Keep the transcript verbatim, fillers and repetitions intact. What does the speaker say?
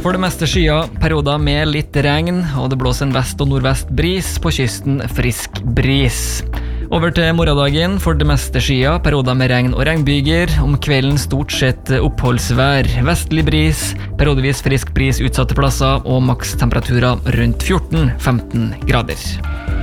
For det meste skyer, perioder med litt regn, og det blåser en vest- og nordvest bris, på kysten frisk bris. Over til morgendagen, for det meste skyer, perioder med regn og regnbyger, om kvelden stort sett oppholdsvær, vestlig bris, periodevis frisk bris utsatte plasser, og maks temperaturer rundt fjorten til femten grader.